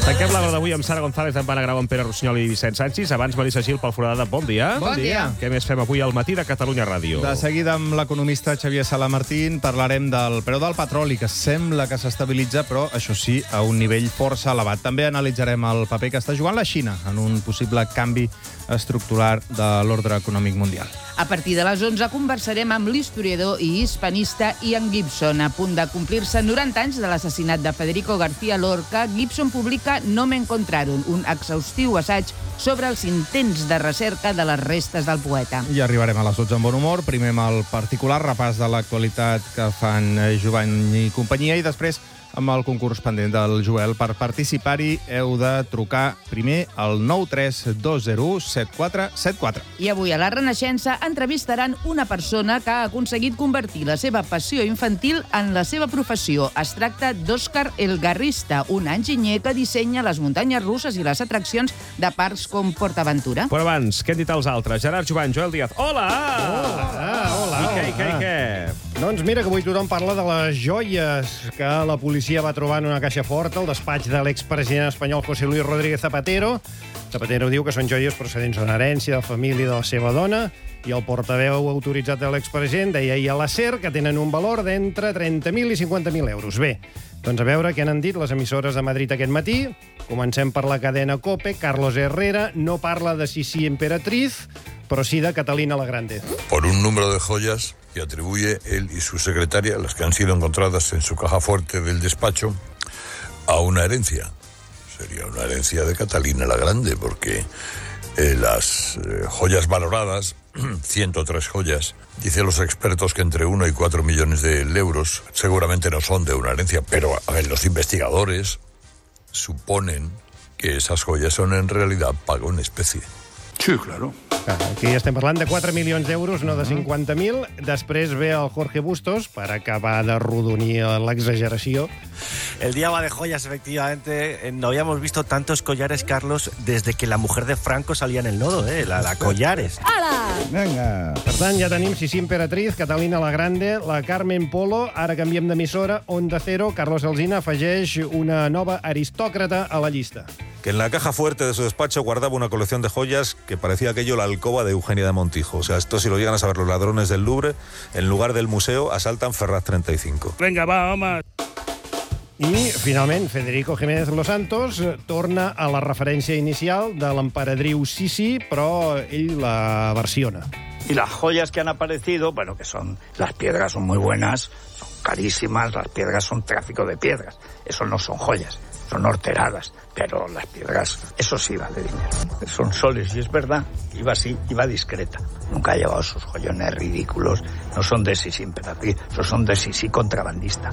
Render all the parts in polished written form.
Tanquem l'hora d'avui amb Sara González, amb Anna Grau, amb Pere Rossinyol i Vicent Sanchis. Abans, Melissa Gil, pel Foradada. Bon dia. Bon dia. Què més fem avui al matí de Catalunya Ràdio? De seguida, amb l'economista Xavier Salamartín, parlarem del preu del petroli, que sembla que s'estabilitza, però, això sí, a un nivell força elevat. També analitzarem el paper que està jugant la Xina en un possible canvi estructural de l'ordre econòmic mundial. A partir de les 11 conversarem amb l'historiador i hispanista Ian Gibson. A punt de complir-se 90 anys de l'assassinat de Federico García Lorca, Gibson publica No me encontraron, un exhaustiu assaig sobre els intents de recerca de les restes del poeta. I arribarem a les 12 amb bon humor. Primer amb el particular repàs de l'actualitat que fan Jovany i companyia i després amb el concurs pendent del Joel. Per participar-hi heu de trucar primer al 932017474. I avui a la Renaixença entrevistaran una persona que ha aconseguit convertir la seva passió infantil en la seva professió. Es tracta d'Òscar El Garrista, un enginyer que dissenya les muntanyes russes i les atraccions de parcs com PortAventura. Però abans, què han dit els altres? Gerard Jovany, Joel Díaz. Hola! Hola. I què? Doncs mira que avui tothom parla de les joies que la policia va trobar en una caixa forta al despatx de l'expresident espanyol José Luis Rodríguez Zapatero. Zapatero diu que són joies procedents d'una herència de la família de la seva dona i el portaveu autoritzat de l'expresident deia ahir a la SER que tenen un valor d'entre 30.000 i 50.000 euros. Bé, doncs a veure què han dit les emissores de Madrid aquest matí. Comencem per la cadena COPE. Carlos Herrera no parla de Sisi Emperatriz, però sí de Catalina la Grande. Por un número de joyas que atribuye él y su secretaria, las que han sido encontradas en su caja fuerte del despacho, a una herencia. Sería una herencia de Catalina la Grande, porque las joyas valoradas, 103 joyas, dicen los expertos que entre 1 y 4 millones de euros seguramente no son de una herencia, pero a ver, los investigadores suponen que esas joyas son en realidad pago en especie. Sí, claro. Aquí estem parlant de 4 milions d'euros, no de 50.000. Després ve el Jorge Bustos per acabar de rodonir l'exageració. El día va de joyas, efectivamente. No habíamos visto tantos collares, Carlos, desde que la mujer de Franco salía en el nodo, la collares. Vinga. Per tant, ja tenim Sisi Emperatriz, Catalina la Grande, la Carmen Polo. Ara canviem d'emissora, Onda Cero. Carlos Alsina afegeix una nova aristòcrata a la llista. Que en la caja fuerte de su despacho guardaba una colección de joyas que parecía aquello la alcoba de Eugenia de Montijo. O sea, esto si lo llegan a saber los ladrones del Louvre, en lugar del museo asaltan Ferraz 35. Vinga, va, home. I, finalment, Federico Jiménez Los Santos torna a la referència inicial de l'emperadriu Sisi, però ell la versiona. Y las joyas que han aparecido, bueno, que son, las piedras son muy buenas, son carísimas, las piedras son tráfico de piedras. Eso no son joyas, son horteradas, pero las piedras, eso sí vale dinero. Son soles, y es verdad, iba así, iba discreta. Nunca ha llevado sus joyones ridículos, no son de Sisi Emperatriz, son de Sisi contrabandista.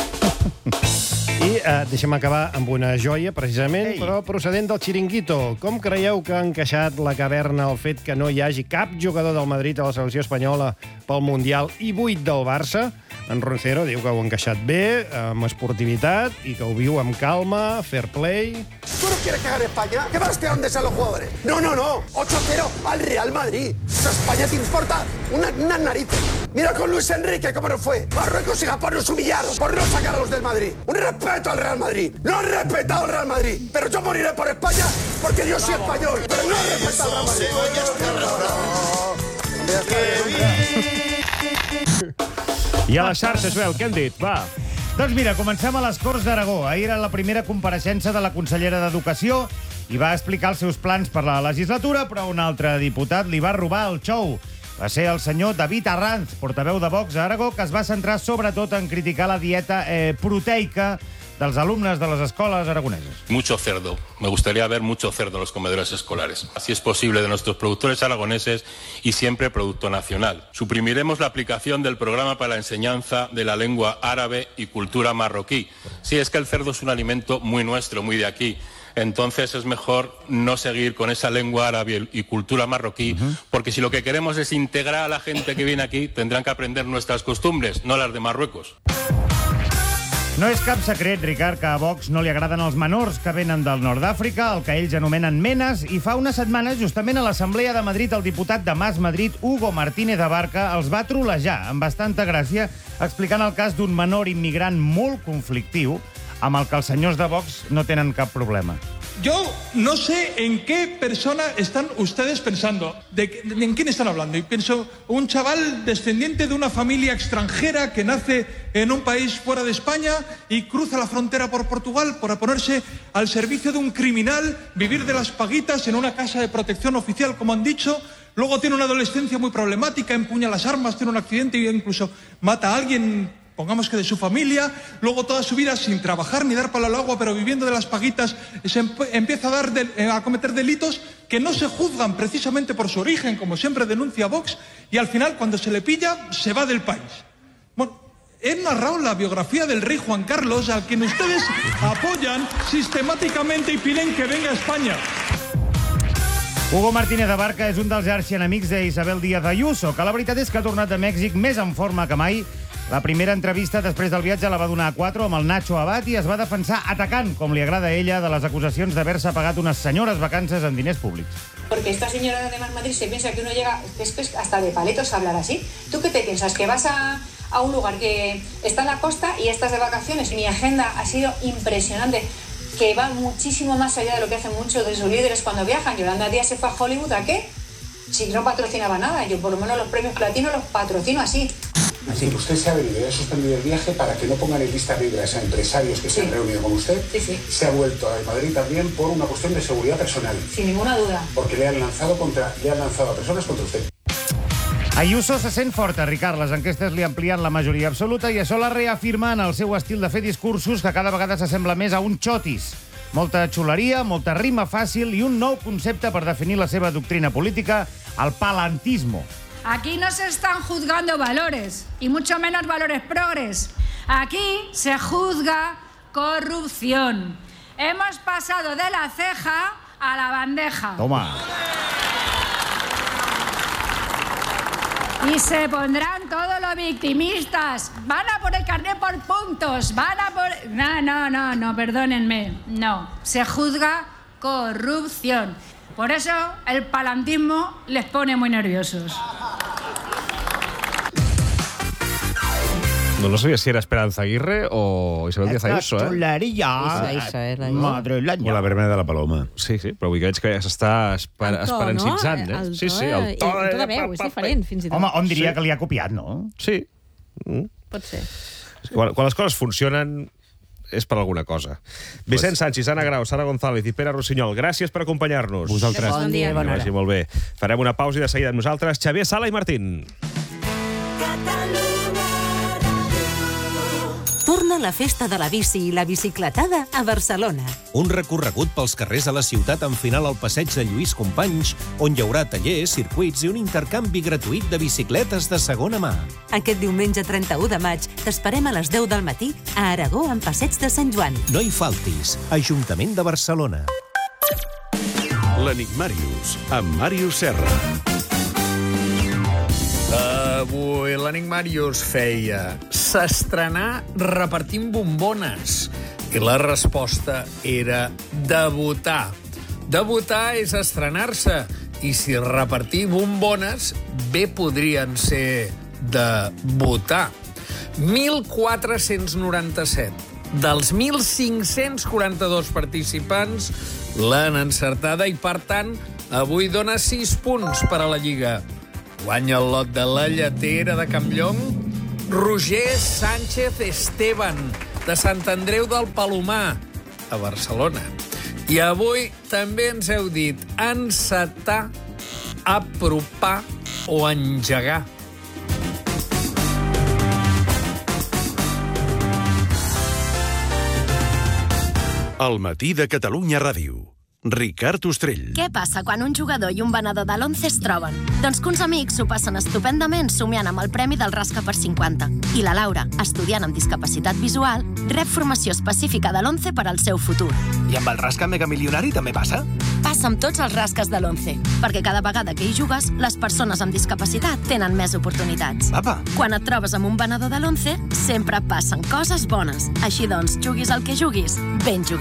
I deixem acabar amb una joia, precisament, però procedent del Chiringuito. Com creieu que ha encaixat la caverna el fet que no hi hagi cap jugador del Madrid a la selecció espanyola pel Mundial i 8 del Barça? En Roncero diu que ho ha encaixat bé, amb esportivitat, i que ho viu amb calma, fair play. ¿Tú no quieres que gane España? ¿Qué vas a dónde sean los jugadores? No, 8-0 al Real Madrid. A España te importa unas narices. Mira con Luis Enrique cómo nos fue. Marruecos y Japón nos humillaron por no sacarlos del Madrid. Un respeto al Real Madrid. No he respetado al Real Madrid. Pero yo moriré por España porque yo soy español. Pero no he respetado al Real Madrid. I a les xarxes, Joel, què han dit? Va. Doncs mira, comencem a les Corts d'Aragó. Ahir era la primera compareixença de la consellera d'Educació i va explicar els seus plans per la legislatura, però un altre diputat li va robar el xou. Va ser el senyor David Arranz, portaveu de Vox a Aragó, que es va centrar sobretot en criticar la dieta proteica dels alumnes de les escoles aragoneses. Mucho cerdo. Me gustaría ver mucho cerdo en los comedores escolares. Así es posible de nuestros productores aragoneses y siempre producto nacional. Suprimiremos la aplicación del programa para la enseñanza de la lengua árabe y cultura marroquí. Sí, es que el cerdo es un alimento muy nuestro, muy de aquí. Entonces es mejor no seguir con esa lengua árabe y cultura marroquí, porque si lo que queremos es integrar a la gente que viene aquí, tendrán que aprender nuestras costumbres, no las de Marruecos. No és cap secret, Ricard, que a Vox no li agraden els menors que venen del nord d'Àfrica, el que ells anomenen menes, i fa unes setmanes, justament a l'Assemblea de Madrid, el diputat de Mas Madrid, Hugo Martínez Abarca, els va trolejar amb bastanta gràcia, explicant el cas d'un menor immigrant molt conflictiu, amb el que els senyors de Vox no tenen cap problema. Yo no sé en qué persona están ustedes pensando, en quién están hablando. Y pienso, un chaval descendiente de una familia extranjera que nace en un país fuera de España y cruza la frontera por Portugal para ponerse al servicio de un criminal, vivir de las paguitas en una casa de protección oficial, como han dicho. Luego tiene una adolescencia muy problemática, empuña las armas, tiene un accidente y incluso mata a alguien, pongamos que de su familia. Luego toda su vida sin trabajar ni dar palo al agua, pero viviendo de las paguitas, se empieza a cometer delitos que no se juzgan precisamente por su origen, como siempre denuncia Vox, y al final, cuando se le pilla, se va del país. Bueno, he narrado la biografía del rey Juan Carlos, al quien ustedes apoyan sistemáticamente y piden que venga a España. Hugo Martínez Abarca és un dels arxienemics d'Isabel Díaz Ayuso, que la veritat és que ha tornat a Mèxic més en forma que mai. La primera entrevista després del viatge la va donar a 4 amb el Nacho Abad i es va defensar atacant, com li agrada a ella, de les acusacions d'haver-se pagat unes senyores vacances en diners públics. Porque esta señora de Madrid se piensa que uno llega, es que hasta de paletos hablar así. ¿Tú qué te piensas? ¿Que vas a un lugar que está en la costa y estás de vacaciones? Mi agenda ha sido impresionante, que va muchísimo más allá de lo que hacen muchos de sus líderes cuando viajan. Yolanda Díaz se fue a Hollywood, ¿a qué? Si no patrocinaba nada, yo por lo menos los premios platino los patrocino así. Así que usted se ha venido y ha suspendido el viaje para que no pongan en lista negra a empresarios que se han reunido con usted. Sí, sí. Se ha vuelto a Madrid también por una cuestión de seguridad personal. Sin ninguna duda. Porque le han lanzado a personas contra usted. Ayuso se sent forta, Ricard. Les enquestes li amplien la majoria absoluta i això la reafirma en el seu estil de fer discursos, que cada vegada s'assembla més a un xotis. Molta xuleria, molta rima fàcil i un nou concepte per definir la seva doctrina política, el palantismo. Aquí no se están juzgando valores, y mucho menos valores progres. Aquí se juzga corrupción. Hemos pasado de la ceja a la bandeja. Toma. Y se pondrán todos los victimistas. Van a por el carnet por puntos. Van a por... No, perdónenme. No, se juzga corrupción. Por eso el palantismo les pone muy nerviosos. No sabia si era Esperanza Aguirre o Isabel Díaz Ayuso, eh? Xuleria. Madre-lanya. O la vermella de la Paloma. Sí, però avui veig que ja s'està esperançant, eh? El to de veu és diferent, fins i tot. Home, on diria que li ha copiat, no? Sí. Pot ser. Quan les coses funcionen és per alguna cosa. Vicent Sanchis, Anna Grau, Sara González i Pere Rossinyol, gràcies per acompanyar-nos. Vosaltres. Bon dia, bona hora. Que vagi molt bé. Farem una pausa i de seguida amb nosaltres Xavier Sala i Martín. Torna la festa de la bici i la bicicletada a Barcelona. Un recorregut pels carrers de la ciutat amb final al passeig de Lluís Companys, on hi haurà tallers, circuits i un intercanvi gratuït de bicicletes de segona mà. Aquest diumenge 31 de maig t'esperem a les 10 del matí a Aragó amb Passeig de Sant Joan. No hi faltis. Ajuntament de Barcelona. L'Enigmàrius, amb Màrius Serra. Avui l'Enigmàrius feia s'estrenar repartint bombones i la resposta era debutar. Debutar és estrenar-se i si repartir bombones bé podrien ser de votar. 1.497 dels 1.542 participants l'han encertada i, per tant, avui dona 6 punts per a la Lliga. Guanya el lot de la Lletera de Campllong Roger Sánchez Esteban, de Sant Andreu del Palomar, a Barcelona. I avui també ens heu dit encetar, apropar o engegar. El matí de Catalunya Ràdio. Ricard Ostrell. Què passa quan un jugador i un venedor de l'11 es troben? Doncs que uns amics s'ho passen estupendament somiant amb el premi del Rasca per 50. I la Laura, estudiant amb discapacitat visual, rep formació específica de l'11 per al seu futur. I amb el Rasca Megamilionari també passa? Passa amb tots els rasques de l'11, perquè cada vegada que hi jugues, les persones amb discapacitat tenen més oportunitats. Apa. Quan et trobes amb un venedor de l'11, sempre passen coses bones. Així doncs, juguis el que juguis, ben jugat.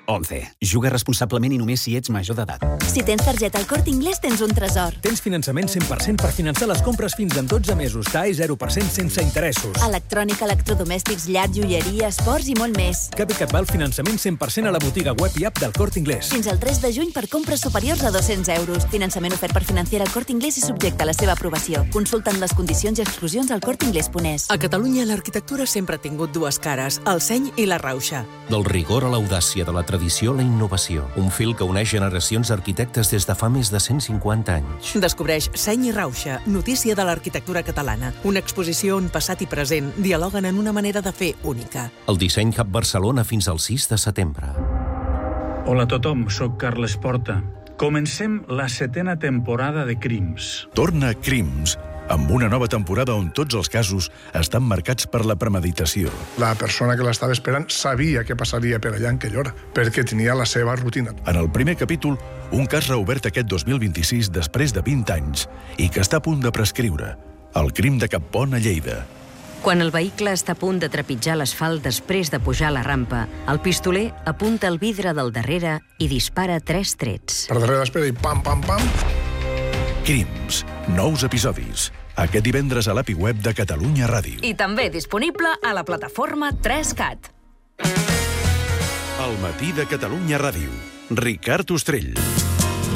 11. Juga responsablement i només si ets major d'edat. Si tens targeta al Corte Inglés, tens un tresor. Tens finançament 100% per finançar les compres fins en 12 mesos. TAE 0% sense interessos. Electrònica, electrodomèstics, llar, joieria, esports i molt més. Cap i cap val finançament 100% a la botiga web i app del Corte Inglés. Fins al 3 de juny per compres superiors a 200 euros. Finançament ofert per Financiera al Corte Inglés i subjecte a la seva aprovació. Consulten les condicions i exclusions al corteinglés.es. A Catalunya l'arquitectura sempre ha tingut dues cares, el seny i la rauxa. Del rigor a l'audàcia, de la tradició a la innovació. Un fil que uneix generacions d'arquitectes des de fa més de 150 anys. Descobreix Seny i Rauxa, notícia de l'arquitectura catalana. Una exposició on passat i present dialoguen en una manera de fer única. El Disseny Hub Barcelona fins al 6 de setembre. Hola a tothom, soc Carles Porta. Comencem la 7ª temporada de Crims. Torna Crims, amb una nova temporada on tots els casos estan marcats per la premeditació. La persona que l'estava esperant sabia què passaria per allà en aquella hora, perquè tenia la seva rutina. En el primer capítol, un cas reobert aquest 2026 després de 20 anys i que està a punt de prescriure. El crim de Cappont a Lleida. Quan el vehicle està a punt de trepitjar l'asfalt després de pujar la rampa, el pistoler apunta el vidre del darrere i dispara 3 trets. Per darrere l'espera i pam, pam, pam. Crims. Nous episodis. Aquest divendres a l'API web de Catalunya Ràdio. I també disponible a la plataforma 3CAT. El matí de Catalunya Ràdio. Ricard Ostrell.